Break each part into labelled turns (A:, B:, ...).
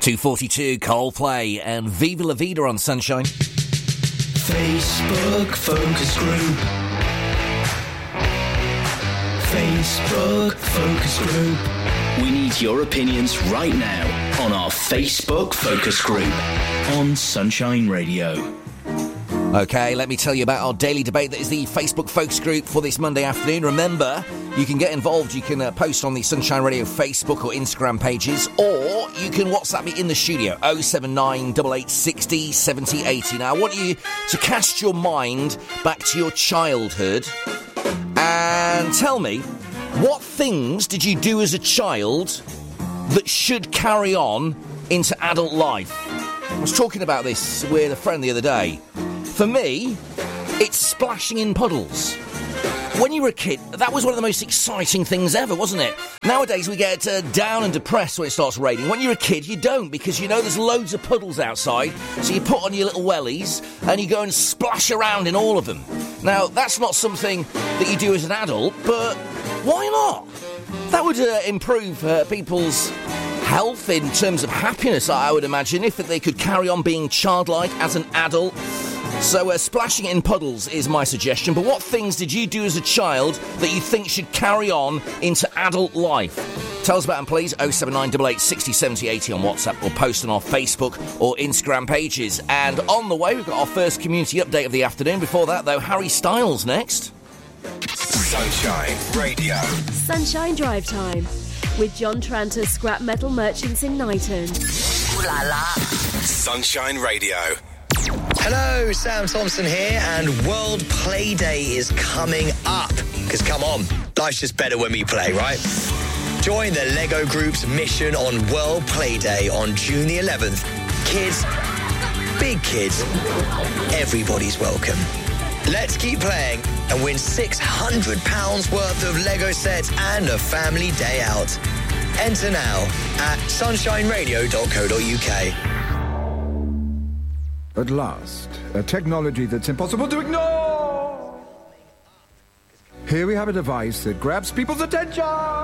A: 2:42, Coldplay and Viva La Vida on Sunshine.
B: Facebook focus group. Facebook focus group. We need your opinions right now on our Facebook focus group on Sunshine Radio.
A: OK, let me tell you about our daily debate that is the Facebook focus group for this Monday afternoon. Remember, you can get involved. You can post on the Sunshine Radio Facebook or Instagram pages, or you can WhatsApp me in the studio, 079 88 60 70 80. Now, I want you to cast your mind back to your childhood and tell me, what things did you do as a child that should carry on into adult life? I was talking about this with a friend the other day. For me, it's splashing in puddles. When you were a kid, that was one of the most exciting things ever, wasn't it? Nowadays, we get down and depressed when it starts raining. When you're a kid, you don't, because you know there's loads of puddles outside, so you put on your little wellies and you go and splash around in all of them. Now, that's not something that you do as an adult, but why not? That would improve people's health in terms of happiness, I would imagine, if they could carry on being childlike as an adult. So splashing in puddles is my suggestion. But what things did you do as a child that you think should carry on into adult life? Tell us about them, please. 079 88 60 70 80 on WhatsApp, or post on our Facebook or Instagram pages. And on the way, we've got our first community update of the afternoon. Before that, though, Harry Styles next.
C: Sunshine Radio.
D: Sunshine Drive Time with John Tranter, Scrap Metal Merchants in Knighton.
C: Ooh la la. Sunshine Radio.
E: Hello, Sam Thompson here, and World Play Day is coming up. Because come on, life's just better when we play, right? Join the Lego Group's mission on World Play Day on June the 11th. Kids, big kids, everybody's welcome. Let's keep playing and win £600 worth of Lego sets and a family day out. Enter now at sunshineradio.co.uk.
F: At last, a technology that's impossible to ignore. Here we have a device that grabs people's attention.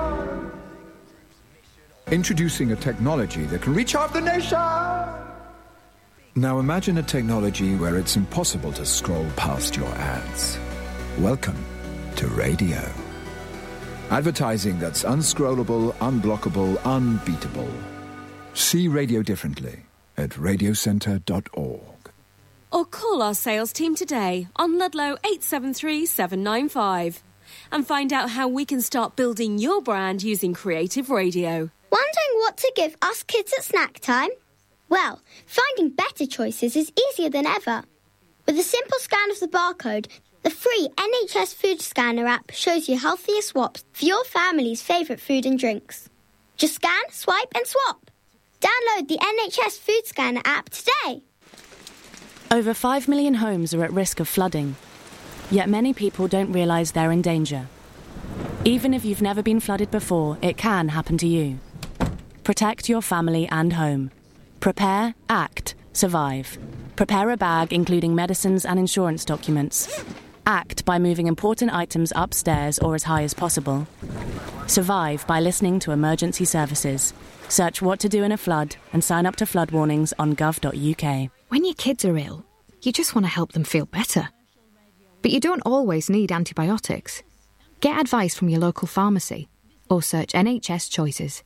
F: Introducing a technology that can reach half the nation. Now imagine a technology where it's impossible to scroll past your ads. Welcome to radio. Advertising that's unscrollable, unblockable, unbeatable. See radio differently at radiocentre.org.
D: Or call our sales team today on Ludlow 873 795 and find out how we can start building your brand using creative radio.
G: Wondering what to give us kids at snack time? Well, finding better choices is easier than ever. With a simple scan of the barcode, the free NHS Food Scanner app shows you healthier swaps for your family's favourite food and drinks. Just scan, swipe and swap. Download the NHS Food Scanner app today.
H: Over 5 million homes are at risk of flooding, yet many people don't realise they're in danger. Even if you've never been flooded before, it can happen to you. Protect your family and home. Prepare, act, survive. Prepare a bag including medicines and insurance documents. Act by moving important items upstairs or as high as possible. Survive by listening to emergency services. Search what to do in a flood and sign up to flood warnings on gov.uk.
I: When your kids are ill, you just want to help them feel better. But you don't always need antibiotics. Get advice from your local pharmacy or search NHS Choices.